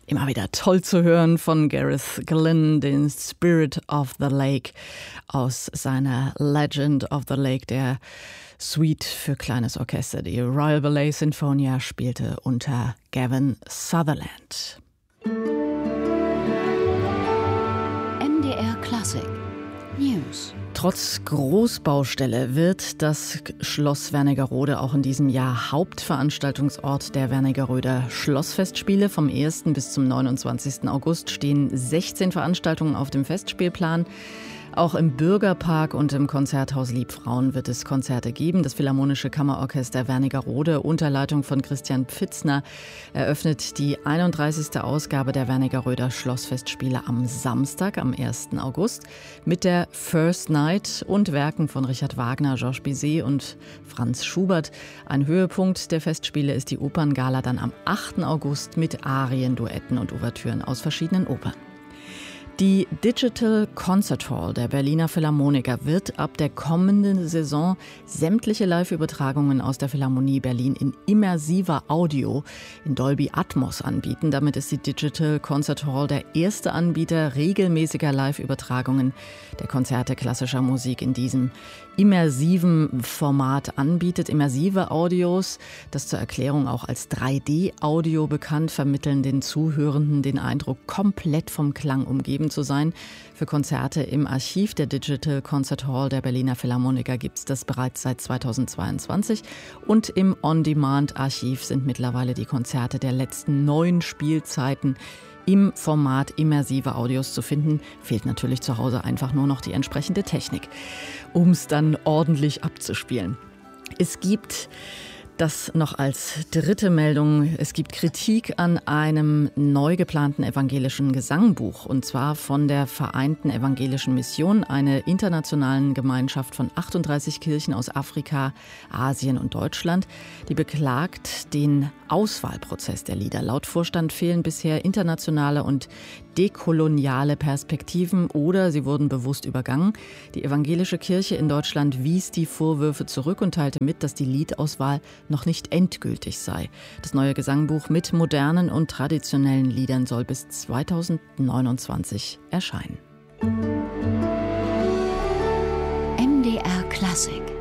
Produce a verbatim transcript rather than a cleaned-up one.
Immer wieder toll zu hören von Gareth Glynn, den Spirit of the Lake aus seiner Legend of the Lake, der Suite für kleines Orchester. Die Royal Ballet Sinfonia spielte unter Gavin Sutherland. M D R Klassik News. Trotz Großbaustelle wird das Schloss Wernigerode auch in diesem Jahr Hauptveranstaltungsort der Wernigeröder Schlossfestspiele. Vom ersten bis zum neunundzwanzigsten August stehen sechzehn Veranstaltungen auf dem Festspielplan. Auch im Bürgerpark und im Konzerthaus Liebfrauen wird es Konzerte geben. Das Philharmonische Kammerorchester Wernigerode unter Leitung von Christian Pfitzner eröffnet die einunddreißigste Ausgabe der Wernigeröder Schlossfestspiele am Samstag, am ersten August, mit der First Night und Werken von Richard Wagner, Georges Bizet und Franz Schubert. Ein Höhepunkt der Festspiele ist die Operngala dann am achten August mit Arien, Duetten und Ouvertüren aus verschiedenen Opern. Die Digital Concert Hall der Berliner Philharmoniker wird ab der kommenden Saison sämtliche Live-Übertragungen aus der Philharmonie Berlin in immersiver Audio in Dolby Atmos anbieten. Damit ist die Digital Concert Hall der erste Anbieter regelmäßiger Live-Übertragungen der Konzerte klassischer Musik in diesem immersiven Format anbietet. Immersive Audios, das zur Erklärung auch als drei D Audio bekannt, vermitteln den Zuhörenden den Eindruck, komplett vom Klang umgeben zu sein. Für Konzerte im Archiv der Digital Concert Hall der Berliner Philharmoniker gibt es das bereits seit zweitausendzweiundzwanzig. Und im On-Demand-Archiv sind mittlerweile die Konzerte der letzten neun Spielzeiten im Format immersive Audios zu finden. Fehlt natürlich zu Hause einfach nur noch die entsprechende Technik, um es dann ordentlich abzuspielen. Es gibt das noch als dritte Meldung. Es gibt Kritik an einem neu geplanten evangelischen Gesangbuch, und zwar von der Vereinten Evangelischen Mission, einer internationalen Gemeinschaft von achtunddreißig Kirchen aus Afrika, Asien und Deutschland. Die beklagt den Auswahlprozess der Lieder. Laut Vorstand fehlen bisher internationale und dekoloniale Perspektiven oder sie wurden bewusst übergangen. Die evangelische Kirche in Deutschland wies die Vorwürfe zurück und teilte mit, dass die Liedauswahl noch nicht endgültig sei. Das neue Gesangbuch mit modernen und traditionellen Liedern soll bis zweitausendneunundzwanzig erscheinen. M D R Klassik.